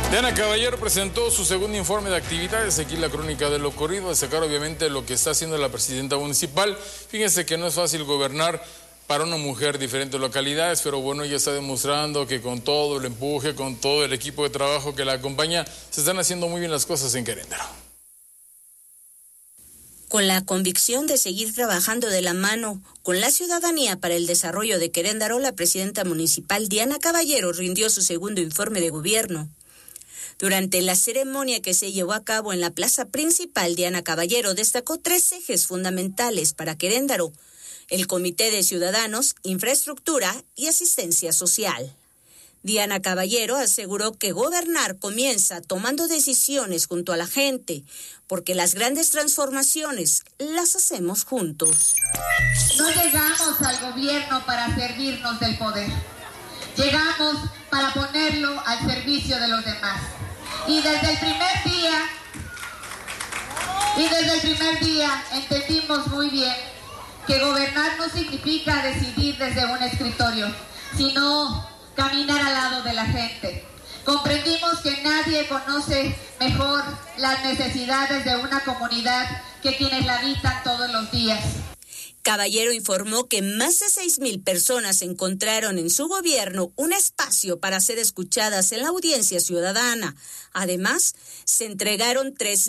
Diana Caballero presentó su segundo informe de actividades, aquí la crónica de lo ocurrido, destacar obviamente lo que está haciendo la presidenta municipal. Fíjense que no es fácil gobernar para una mujer de diferentes localidades, pero bueno, ella está demostrando que con todo el empuje, con todo el equipo de trabajo que la acompaña, se están haciendo muy bien las cosas en Querétaro. Con la convicción de seguir trabajando de la mano con la ciudadanía para el desarrollo de Querétaro, la presidenta municipal Diana Caballero rindió su segundo informe de gobierno. Durante la ceremonia que se llevó a cabo en la plaza principal, Diana Caballero destacó 3 ejes fundamentales para Querétaro: el Comité de Ciudadanos, Infraestructura y Asistencia Social. Diana Caballero aseguró que gobernar comienza tomando decisiones junto a la gente, porque las grandes transformaciones las hacemos juntos. No llegamos al gobierno para servirnos del poder. Llegamos para ponerlo al servicio de los demás. Y desde el primer día entendimos muy bien que gobernar no significa decidir desde un escritorio, sino caminar al lado de la gente. Comprendimos que nadie conoce mejor las necesidades de una comunidad que quienes la habitan todos los días. Caballero informó que más de 6,000 personas encontraron en su gobierno un espacio para ser escuchadas en la audiencia ciudadana. Además, se entregaron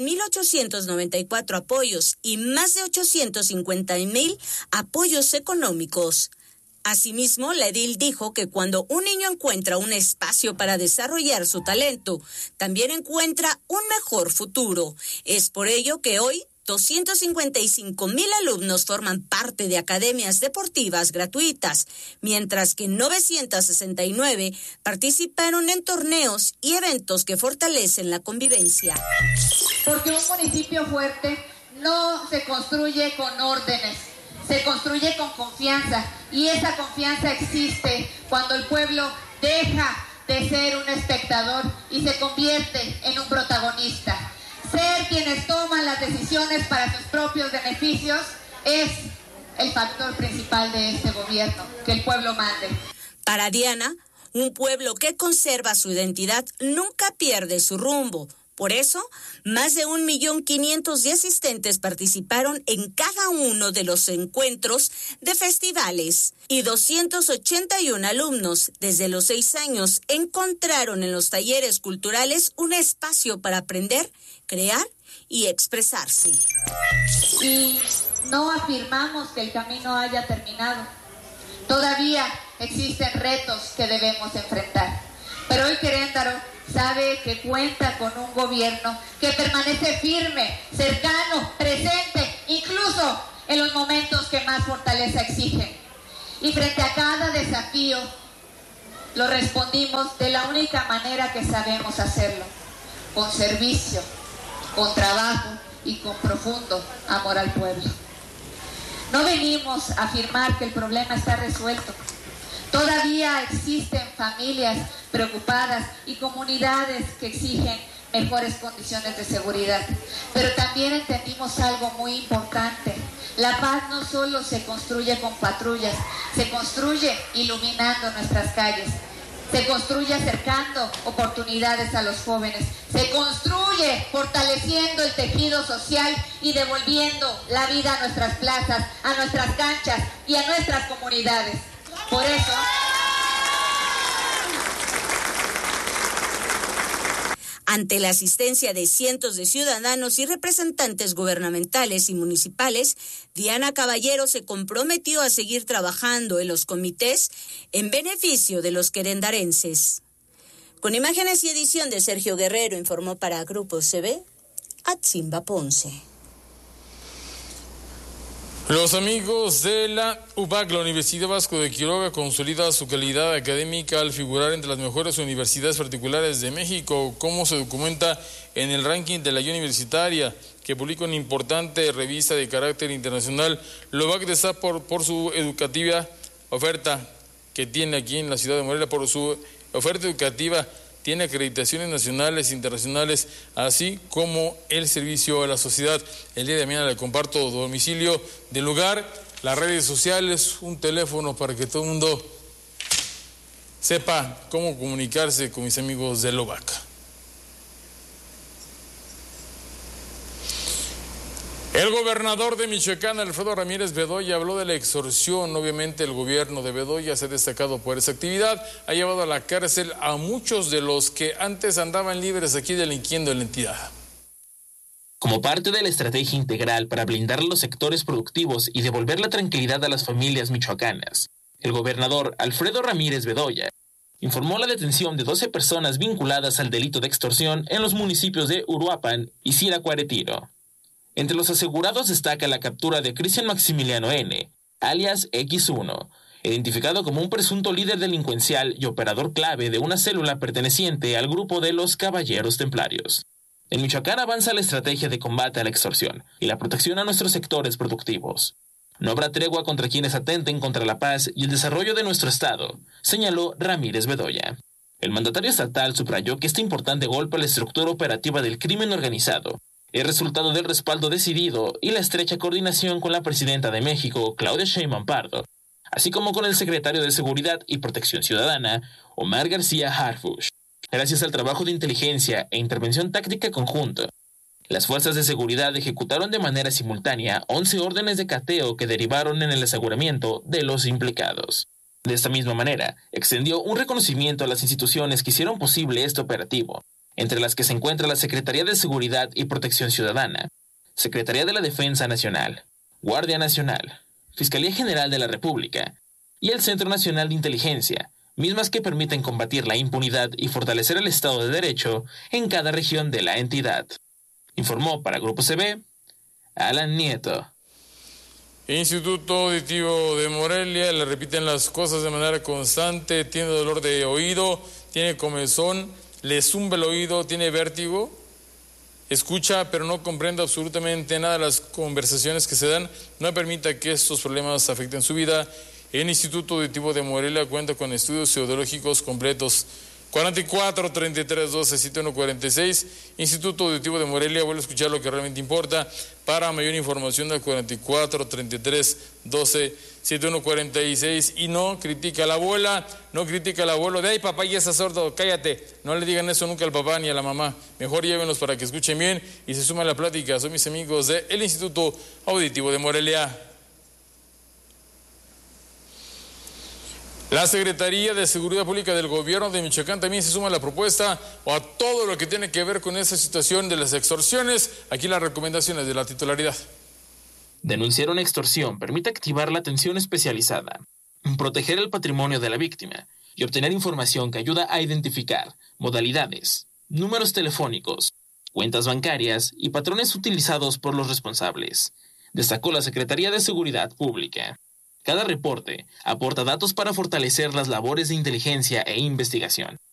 3,894 apoyos y más de 850,000 apoyos económicos. Asimismo, la edil dijo que cuando un niño encuentra un espacio para desarrollar su talento, también encuentra un mejor futuro. Es por ello que hoy 255,000 alumnos forman parte de academias deportivas gratuitas, mientras que 969 participaron en torneos y eventos que fortalecen la convivencia. Porque un municipio fuerte no se construye con órdenes, se construye con confianza, y esa confianza existe cuando el pueblo deja de ser un espectador y se convierte en un protagonista. Ser quienes toman las decisiones para sus propios beneficios es el factor principal de este gobierno, que el pueblo mande. Para Diana, un pueblo que conserva su identidad nunca pierde su rumbo. Por eso, más de 1,500,000 asistentes participaron en cada uno de los encuentros de festivales y 281 alumnos desde los 6 años encontraron en los talleres culturales un espacio para aprender, crear y expresarse. Y no afirmamos que el camino haya terminado. Todavía existen retos que debemos enfrentar. Pero hoy Querétaro sabe que cuenta con un gobierno que permanece firme, cercano, presente, incluso en los momentos que más fortaleza exigen. Y frente a cada desafío, lo respondimos de la única manera que sabemos hacerlo: con servicio, con trabajo y con profundo amor al pueblo. No venimos a afirmar que el problema está resuelto. Todavía existen familias preocupadas y comunidades que exigen mejores condiciones de seguridad. Pero también entendimos algo muy importante: la paz no solo se construye con patrullas, se construye iluminando nuestras calles, se construye acercando oportunidades a los jóvenes, se construye fortaleciendo el tejido social y devolviendo la vida a nuestras plazas, a nuestras canchas y a nuestras comunidades. Por eso, ante la asistencia de cientos de ciudadanos y representantes gubernamentales y municipales, Diana Caballero se comprometió a seguir trabajando en los comités en beneficio de los querendarenses. Con imágenes y edición de Sergio Guerrero, informó para Grupo CB, Atzimba Ponce. Los amigos de la UBAC, la Universidad Vasco de Quiroga, consolida su calidad académica al figurar entre las mejores universidades particulares de México, como se documenta en el ranking de la Guía Universitaria, que publica una importante revista de carácter internacional. La UBAC destaca por su educativa oferta que tiene aquí en la ciudad de Morelia, por su oferta educativa. Tiene acreditaciones nacionales e internacionales, así como el servicio a la sociedad. El día de mañana le comparto domicilio del lugar, las redes sociales, un teléfono para que todo el mundo sepa cómo comunicarse con mis amigos de Lovaca. El gobernador de Michoacán, Alfredo Ramírez Bedoya, habló de la extorsión. Obviamente el gobierno de Bedoya se ha destacado por esa actividad. Ha llevado a la cárcel a muchos de los que antes andaban libres aquí delinquiendo en la entidad. Como parte de la estrategia integral para blindar los sectores productivos y devolver la tranquilidad a las familias michoacanas, el gobernador Alfredo Ramírez Bedoya informó la detención de 12 personas vinculadas al delito de extorsión en los municipios de Uruapan y Siracuaretiro. Entre los asegurados destaca la captura de Cristian Maximiliano N., alias X1, identificado como un presunto líder delincuencial y operador clave de una célula perteneciente al grupo de los Caballeros Templarios. En Michoacán avanza la estrategia de combate a la extorsión y la protección a nuestros sectores productivos. No habrá tregua contra quienes atenten contra la paz y el desarrollo de nuestro Estado, señaló Ramírez Bedoya. El mandatario estatal subrayó que este importante golpe a la estructura operativa del crimen organizado es resultado del respaldo decidido y la estrecha coordinación con la presidenta de México, Claudia Sheinbaum Pardo, así como con el secretario de Seguridad y Protección Ciudadana, Omar García Harfuch. Gracias al trabajo de inteligencia e intervención táctica conjunta, las fuerzas de seguridad ejecutaron de manera simultánea 11 órdenes de cateo que derivaron en el aseguramiento de los implicados. De esta misma manera, extendió un reconocimiento a las instituciones que hicieron posible este operativo, entre las que se encuentra la Secretaría de Seguridad y Protección Ciudadana, Secretaría de la Defensa Nacional, Guardia Nacional, Fiscalía General de la República y el Centro Nacional de Inteligencia, mismas que permiten combatir la impunidad y fortalecer el Estado de Derecho en cada región de la entidad. Informó para Grupo CB, Alan Nieto. Instituto Auditivo de Morelia, le repiten las cosas de manera constante, tiene dolor de oído, tiene comezón, le zumba el oído, tiene vértigo, escucha pero no comprende absolutamente nada de las conversaciones que se dan, no permita que estos problemas afecten su vida. El Instituto Auditivo de Morelia cuenta con estudios audiológicos completos. 44 33 12 71 46. Instituto Auditivo de Morelia, vuelve a escuchar lo que realmente importa. Para mayor información del 44 33 12 71 46. Y no critica a la abuela, no critica al abuelo de ay papá ya está sordo, cállate. No le digan eso nunca al papá ni a la mamá. Mejor llévenlos para que escuchen bien y se suman a la plática. Son mis amigos del Instituto Auditivo de Morelia. La Secretaría de Seguridad Pública del Gobierno de Michoacán también se suma a la propuesta o a todo lo que tiene que ver con esa situación de las extorsiones. Aquí las recomendaciones de la titularidad. Denunciar una extorsión permite activar la atención especializada, proteger el patrimonio de la víctima y obtener información que ayuda a identificar modalidades, números telefónicos, cuentas bancarias y patrones utilizados por los responsables, destacó la Secretaría de Seguridad Pública. Cada reporte aporta datos para fortalecer las labores de inteligencia e investigación